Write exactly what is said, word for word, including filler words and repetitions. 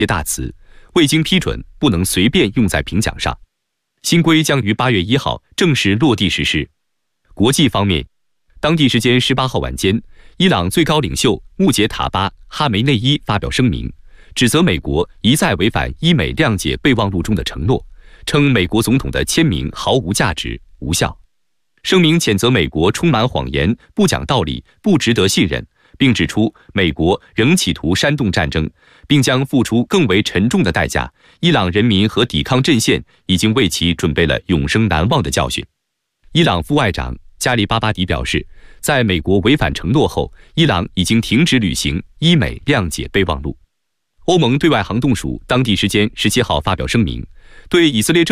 大词，未经批准不能随便用在评奖上。新规将于八月一号正式落地实施。国际方面，当地时间十八号晚间，伊朗最高领袖穆杰塔巴·哈梅内伊发表声明，指责美国一再违反伊美谅解备忘录中的承诺，称美国总统的签名毫无价值、无效。声明谴责美国充满谎言、不讲道理、不值得信任，并指出美国仍企图煽动战争，并将付出更为沉重的代价。伊朗人民和抵抗阵线已经为其准备了永生难忘的教训。伊朗副外长加里巴巴迪表示，在美国违反承诺后，伊朗已经停止履行伊美谅解备忘录。欧盟对外行动署当地时间十七号发表声明，对以色列政